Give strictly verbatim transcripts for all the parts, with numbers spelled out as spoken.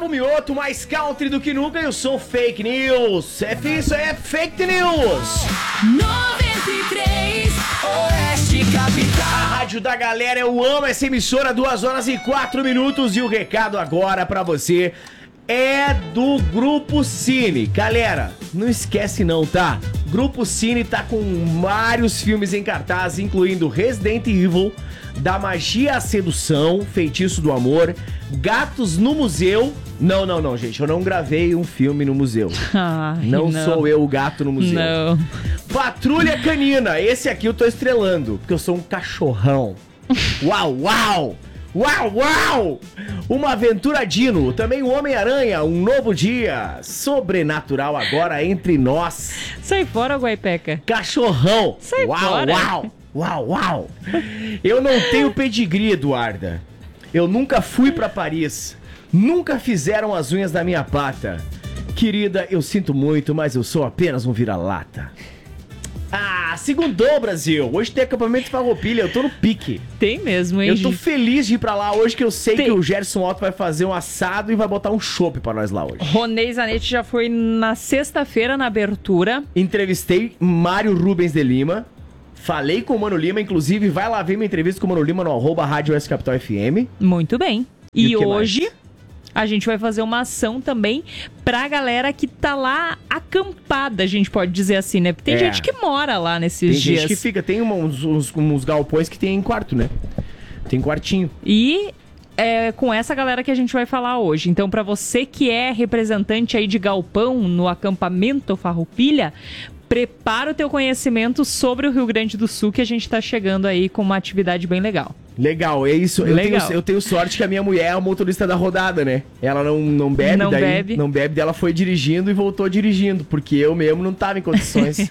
Gustavo Mioto, mais country do que nunca, e eu sou Fake News. É isso aí, é Fake News. noventa e três Oeste Capital. A rádio da galera, eu amo essa emissora, duas horas e quatro minutos. E o recado agora pra você é do Grupo Cine. Galera, não esquece não, tá? Grupo Cine tá com vários filmes em cartaz, incluindo Resident Evil, Da Magia à Sedução, Feitiço do Amor, Gatos no Museu. Não, não, não, gente, eu não gravei um filme no museu. Ai, não, não sou eu o gato no museu. Não. Patrulha Canina, esse aqui eu tô estrelando, porque eu sou um cachorrão. Uau, uau! Uau, uau! Uma aventura Dino, também o Homem-Aranha, um novo dia. Sobrenatural agora entre nós. Sai fora, Guaipeca. Cachorrão. Sai uau, fora. Uau, uau, uau. Eu não tenho pedigree, Eduarda. Eu nunca fui pra Paris. Nunca fizeram as unhas da minha pata. Querida, eu sinto muito, mas eu sou apenas um vira-lata. Ah, segundou, Brasil. Hoje tem acampamento de Farroupilha, eu tô no pique. Tem mesmo, hein? Eu tô feliz de ir pra lá hoje, que eu sei tem. que o Gerson Otto vai fazer um assado e vai botar um chopp pra nós lá hoje. Ronei Zanetti já foi na sexta-feira na abertura. Entrevistei Mário Rubens de Lima. Falei com o Mano Lima, inclusive vai lá ver minha entrevista com o Mano Lima no arroba Rádio S Capital F M. Muito bem. E, e hoje... mais? A gente vai fazer uma ação também pra galera que tá lá acampada, a gente pode dizer assim, né? Porque tem É. gente que mora lá nesses Tem dias. gente que fica, tem uns, uns, uns galpões que tem quarto, né? Tem quartinho. E é com essa galera que a gente vai falar hoje. Então, pra você que é representante aí de galpão no acampamento Farroupilha, prepara o teu conhecimento sobre o Rio Grande do Sul, que a gente tá chegando aí com uma atividade bem legal. Legal, é isso. Eu Legal. tenho, eu tenho sorte que a minha mulher é a motorista da rodada, né? Ela não, não bebe, Não daí, bebe. não bebe, daí ela foi dirigindo e voltou dirigindo, porque eu mesmo não tava em condições.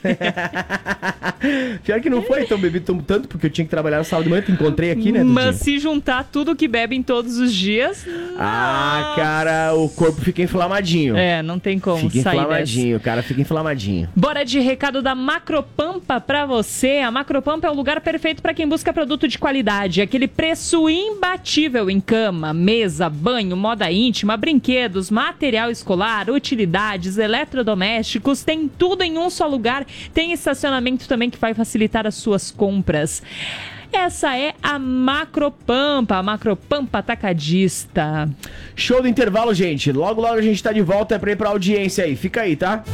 Pior que não foi, então bebi tão- tanto, porque eu tinha que trabalhar no sábado de manhã, te encontrei aqui, né, Dudinho? Mas se juntar tudo que bebem todos os dias... Ah, cara, o corpo fica inflamadinho. É, não tem como Fica sair dessa. inflamadinho, o cara fica inflamadinho. Bora de recado da Macropampa pra você. A Macropampa é o lugar perfeito pra quem busca produto de qualidade. Aquele preço imbatível em cama, mesa, banho, moda íntima, brinquedos, material escolar, utilidades, eletrodomésticos. Tem tudo em um só lugar. Tem estacionamento também que vai facilitar as suas compras. Essa é a Macropampa, a Macropampa Atacadista. Show do intervalo, gente. Logo, logo a gente tá de volta pra ir pra audiência aí. Fica aí, tá?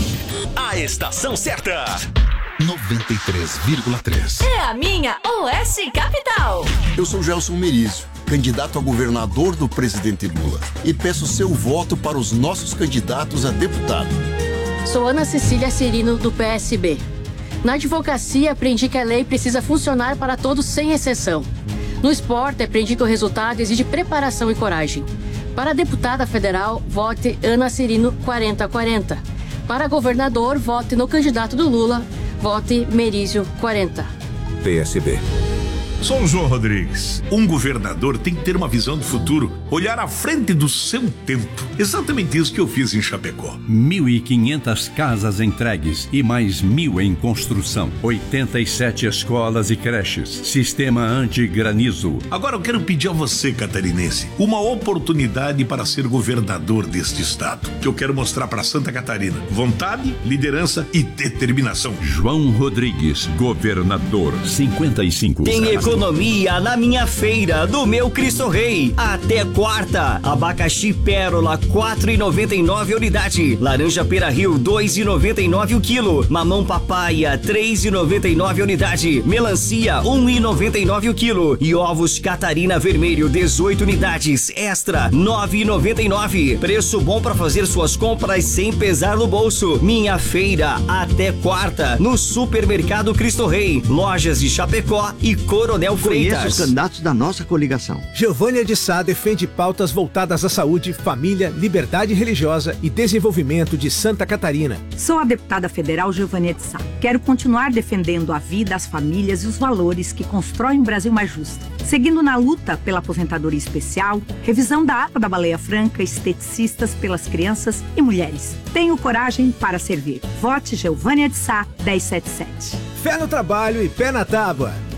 A estação certa. noventa e três vírgula três. É a minha Oeste Capital. Eu sou Gelson Merizio, candidato a governador do presidente Lula, e peço seu voto para os nossos candidatos a deputado. Sou Ana Cecília Cirino, do P S B. Na advocacia, aprendi que a lei precisa funcionar para todos sem exceção. No esporte, aprendi que o resultado exige preparação e coragem. Para a deputada federal, vote Ana Cirino quarenta quarenta. Para governador, vote no candidato do Lula, vote Merizio quarenta. P S B. Sou o João Rodrigues. Um governador tem que ter uma visão do futuro, olhar à frente do seu tempo. Exatamente isso que eu fiz em Chapecó. mil e quinhentas casas entregues e mais mil em construção. oitenta e sete escolas e creches. Sistema anti-granizo. Agora eu quero pedir a você, catarinense, uma oportunidade para ser governador deste estado. Que eu quero mostrar para Santa Catarina. Vontade, liderança e determinação. João Rodrigues, governador, cinquenta e cinco. Tem economia na minha feira do meu Cristo Rei. Até quarta. Abacaxi Pérola quatro e noventa e nove a unidade. Laranja Pera Rio dois e noventa e nove o quilo. Mamão papaya três e noventa e nove a unidade. Melancia um e noventa e nove o quilo. E ovos Catarina Vermelho dezoito unidades. Extra nove e noventa e nove. Preço bom para fazer suas compras sem pesar no bolso. Minha feira até quarta no Supermercado Cristo Rei. Lojas de Chapecó e Coronel Freitas. Conheço os candidatos da nossa coligação. Giovânia de Sá defende pautas voltadas à saúde, família, liberdade religiosa e desenvolvimento de Santa Catarina. Sou a deputada federal Giovânia de Sá. Quero continuar defendendo a vida, as famílias e os valores que constroem um Brasil mais justo. Seguindo na luta pela aposentadoria especial, revisão da A P A da Baleia Franca, esteticistas pelas crianças e mulheres. Tenho coragem para servir. Vote Giovânia de Sá, dez setenta e sete. Fé no trabalho e pé na tábua.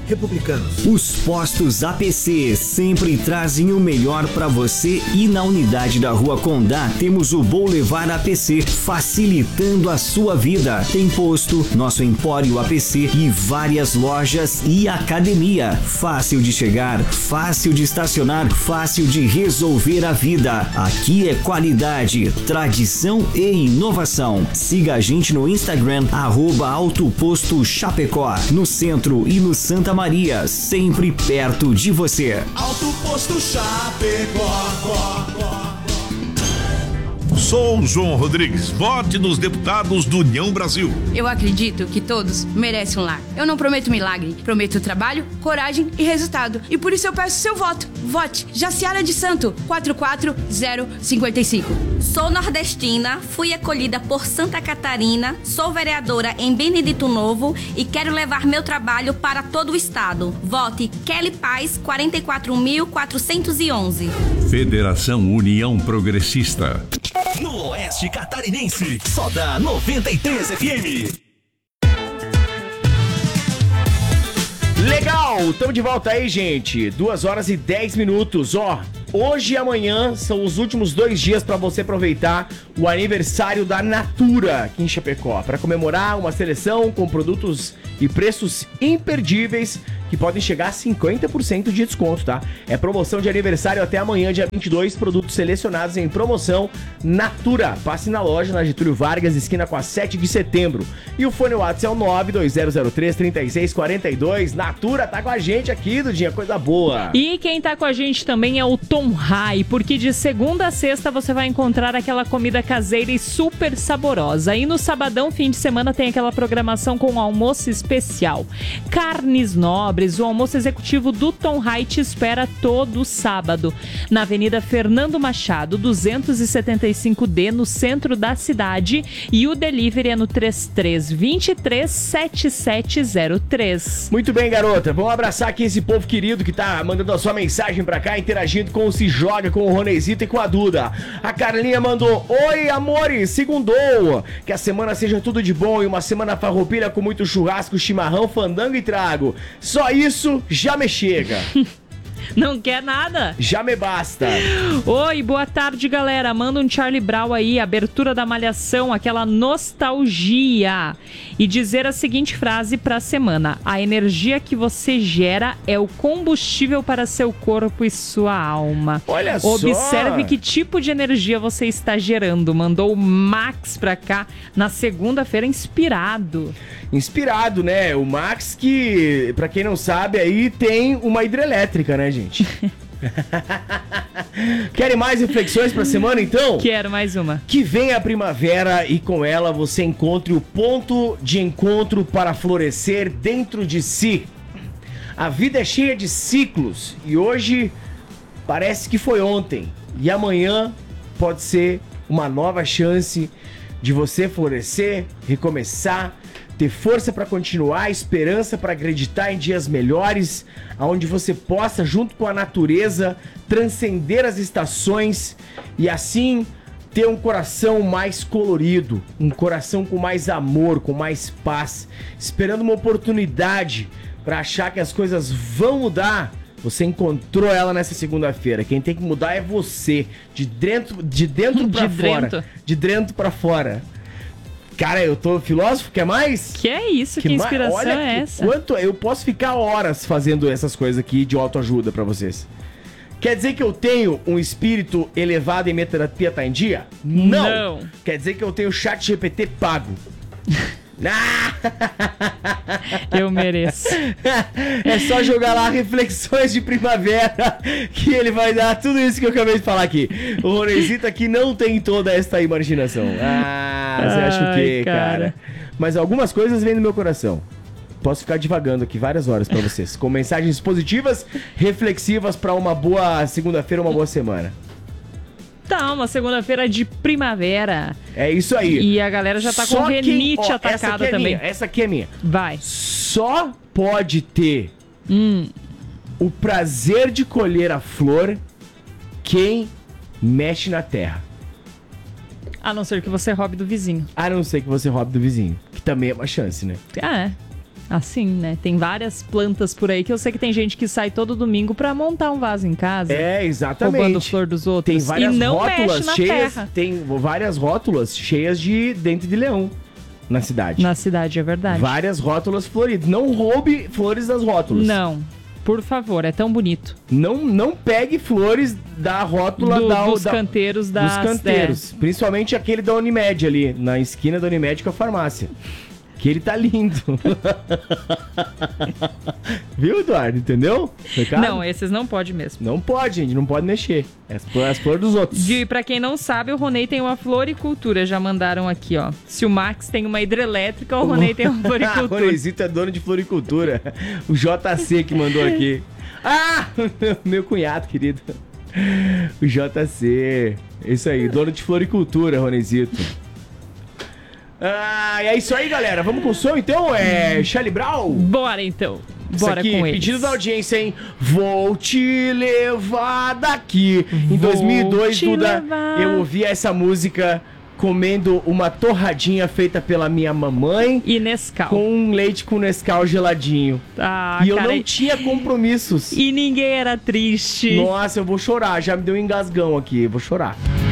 Republicanos. Os postos A P C sempre trazem o melhor para você e na unidade da Rua Condá temos o Boulevard A P C, facilitando a sua vida. Tem posto, nosso Empório A P C e várias lojas e academia. Fácil de chegar, fácil de estacionar, fácil de resolver a vida. Aqui é qualidade, tradição e inovação. Siga a gente no Instagram, arroba Autoposto Chapecó, no centro e no Santa Maria, sempre perto de você. Autoposto Chapecó. Sou o João Rodrigues. Vote nos deputados do União Brasil. Eu acredito que todos merecem um lar. Eu não prometo milagre, prometo trabalho, coragem e resultado. E por isso eu peço seu voto. Vote Jaciara de Santo, quatro quatro zero cinco cinco. Sou nordestina, fui acolhida por Santa Catarina, sou vereadora em Benedito Novo e quero levar meu trabalho para todo o estado. Vote Kelly Paz, quarenta e quatro mil quatrocentos e onze. Federação União Progressista. No Oeste Catarinense, só da noventa e três F M. Legal, estamos de volta aí, gente. duas horas e dez minutos, ó. Hoje e amanhã são os últimos dois dias para você aproveitar o aniversário da Natura aqui em Chapecó, para comemorar uma seleção com produtos e preços imperdíveis que podem chegar a cinquenta por cento de desconto, tá? É promoção de aniversário até amanhã, dia vinte e dois, produtos selecionados em promoção Natura. Passe na loja, na Getúlio Vargas, esquina com a sete de setembro. E o fone WhatsApp é o nove dois zero zero três, três seis quatro dois. Natura tá com a gente aqui, Dudinha, coisa boa. E quem tá com a gente também é o Tom High, porque de segunda a sexta você vai encontrar aquela comida caseira e super saborosa. E no sabadão, fim de semana, tem aquela programação com almoço especial. Carnes nobres, o almoço executivo do Tom High te espera todo sábado. Na Avenida Fernando Machado, duzentos e setenta e cinco D, no centro da cidade. E o delivery é no três três dois três, sete sete zero três. Muito bem, garota. Vamos abraçar aqui esse povo querido que tá mandando a sua mensagem pra cá, interagindo com o Se Joga, com o Ronezito e com a Duda. A Carlinha mandou: oi, amores, segundou. Que a semana seja tudo de bom e uma semana farroupilha com muito churrasco, chimarrão, fandango e trago. Só isso já me chega. Não quer nada? Já me basta. Oi, boa tarde, galera. Manda um Charlie Brown aí, abertura da Malhação, aquela nostalgia. E dizer a seguinte frase pra semana: a energia que você gera é o combustível para seu corpo e sua alma. Olha só. Observe que tipo de energia você está gerando. Mandou o Max pra cá na segunda-feira, inspirado. Inspirado, né? O Max que, pra quem não sabe, aí tem uma hidrelétrica, né, gente? Querem mais reflexões pra semana, então? Quero mais uma. Que vem a primavera e com ela você encontre o ponto de encontro para florescer dentro de si. A vida é cheia de ciclos e hoje parece que foi ontem. E amanhã pode ser uma nova chance de você florescer, recomeçar, ter força para continuar, esperança para acreditar em dias melhores, onde você possa, junto com a natureza, transcender as estações e assim ter um coração mais colorido, um coração com mais amor, com mais paz, esperando uma oportunidade para achar que as coisas vão mudar. Você encontrou ela nessa segunda-feira. Quem tem que mudar é você, de dentro, de dentro para fora, dentro. de dentro para fora. Cara, eu tô filósofo, quer mais? Que é isso? Que, que inspiração Olha, é que essa? Quanto eu posso ficar horas fazendo essas coisas aqui de autoajuda pra vocês. Quer dizer que eu tenho um espírito elevado em minha terapia tá em dia? Não. Não. Quer dizer que eu tenho chat G P T pago? Eu mereço. É só jogar lá reflexões de primavera que ele vai dar tudo isso que eu acabei de falar aqui. O Ronezito aqui não tem toda esta imaginação. Ah, você acha o quê, cara? cara? Mas algumas coisas vêm do meu coração. Posso ficar divagando aqui várias horas pra vocês, com mensagens positivas, reflexivas pra uma boa segunda-feira, uma boa semana. Tá, uma segunda-feira de primavera. É isso aí. E a galera já tá Só com renite quem, ó, atacada essa aqui é também. Minha, essa aqui é minha. Vai. Só pode ter hum. o prazer de colher a flor quem mexe na terra. A não ser que você roube do vizinho. A não ser que você roube do vizinho. Que também é uma chance, né? Ah, é. Assim, né? Tem várias plantas por aí que eu sei que tem gente que sai todo domingo pra montar um vaso em casa. É, exatamente. Roubando flor dos outros. Tem várias e não rótulas mexe na cheias, terra. tem várias rótulas cheias de dente de leão na cidade. Na cidade, é verdade. Várias rótulas floridas. Não roube flores das rótulas. Não. Por favor, é tão bonito. Não, não pegue flores da rótula Do, da, dos da, canteiros das... dos canteiros. É. Principalmente aquele da Unimed ali, na esquina da Unimed com a farmácia. Que ele tá lindo. Viu, Eduardo? Entendeu? Recado? Não, esses não pode mesmo. Não pode, gente. Não pode mexer. É as, as flores dos outros. E pra quem não sabe, o Ronei tem uma floricultura. Já mandaram aqui, ó. Se o Max tem uma hidrelétrica, o Ronei tem uma floricultura. O Roneizito é dono de floricultura. O J C que mandou aqui. Ah! Meu cunhado, querido. O J C. Isso aí, dono de floricultura, Roneizito. Ah, é isso aí, galera. Vamos com o som, então? É Charlie Brown? Bora, então. Bora aqui, com eles. Pedido da audiência, hein? Vou te levar daqui. Em dois mil e dois, Duda, levar. eu ouvi essa música comendo uma torradinha feita pela minha mamãe. E Nescau. Com leite com Nescau geladinho. Ah, e cara, eu não tinha compromissos. E ninguém era triste. Nossa, eu vou chorar. Já me deu um engasgão aqui. Eu vou chorar.